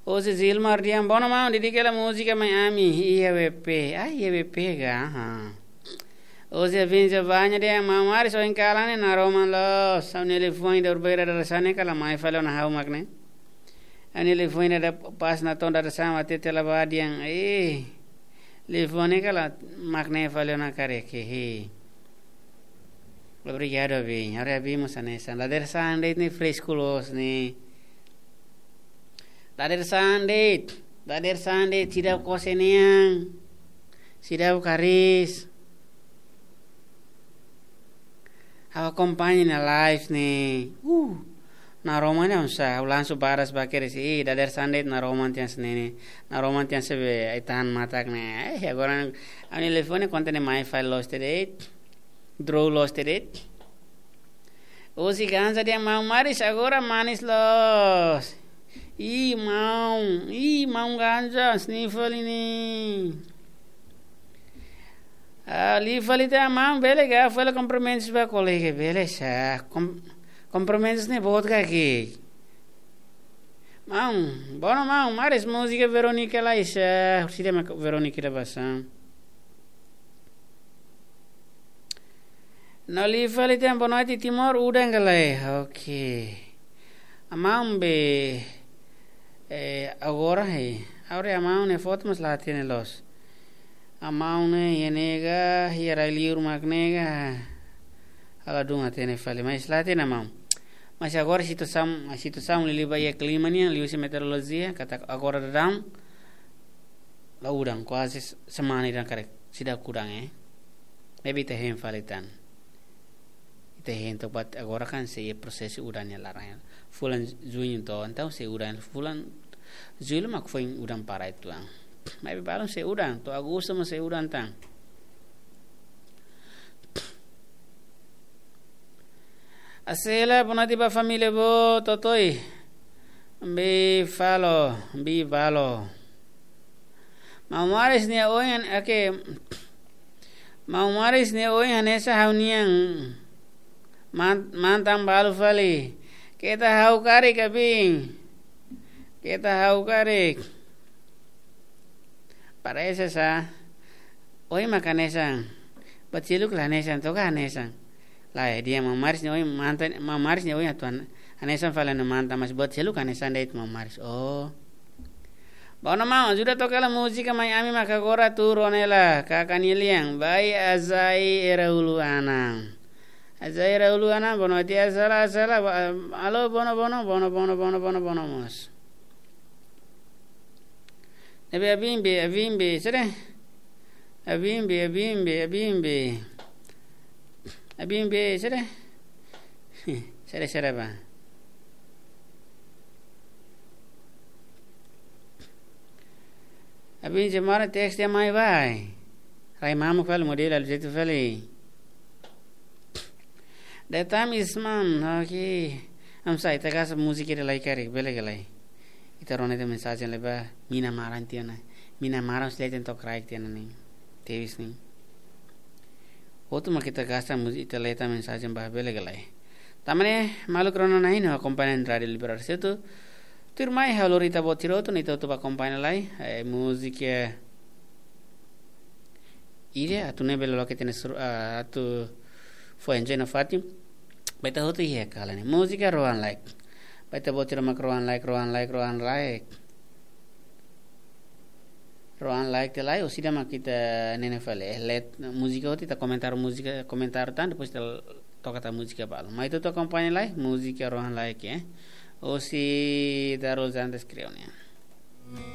O se Zilmar diam bono mau didik la musica Miami iya WP iya WP ga ha o se vince bagna dia mamari so in kalane na Roma lo saunele foi da urbeira da sane kala mai falo na hau magne anele foi da pas na tonda da sama tete la badiang le fone kala magne falo na kare ke he obrigado bem ora vimos nessa la der sande ni fresculos ni Dader sande tidak koseniang sidau karis hawa kompanya na live ni na roman ya unsa ulan su baras bakere si dader sande na roman tian senene na roman tian sebe aitan matak ne agora ani telefone contene my file lost it draw lost it o si ganza dia mau maris agora manis los mau ganja sniffle ini livre tá mau belega foi compromissos ba colega beleza compromissos ne बहुत का की mau maris música Veronica lá isa sida Veronica da basa no livre tá bonati Timor udang galai okay amam be agora ahora amau ne foto mas la tiene los amau ne yenega hiera liur magnega ala dunga tiene fale mas la tiene amau mas agora situação lili vai clima ni liu se meteorologia kata agora dadam la udang quase semana dan karek sida kurang maybe tehen faletan tehen tempat agora kan se proses udannya larang fulan junho então se udan fulan julho mak foi udan para itu mas balon se udan to agosto mas se udan tang asela bonati ba família bo totoi be valo mamares ne oyan ake mamares ne oyan esa haunian mantam balu fali kita hau kari kabing kita hau kari parece sa oi makanesan baciluk la nesan toka nesan la dia mamaris ne oi mantan mamaris ne oi atuan anesan fala ne mantam mas baciluk anesan deit mamaris Bono mau sudah toca la música Miami maka gora turonela kakaniliang bai azai eraulu anang Azaira uluana bono dia sala alo bono mos nebe abimbe sere abimbe sere ba abimbe mara text ya mai vai rai mamu fal model al jetu fali that time is man okay am sai ta gas music ite like kare belegalai ita rone de message leba mina maran tiana mina maran sleten to cry tiana ni tevis ni otuma kita gasta music ite leta message ba belegalai tamane malu krono nahi no companion radio liberar setu turmai halorita botiro to nito to ba companion lai music ire atune belo ke tene atu foi enjoy na fatim baita hotu hi kala ni música roan like baita botira mak roan like te like usida mak kita nene fale let música hoti ta comentar tan depois toca ta música balo mas itu to acompanha like música roan like o si darol antes creo ni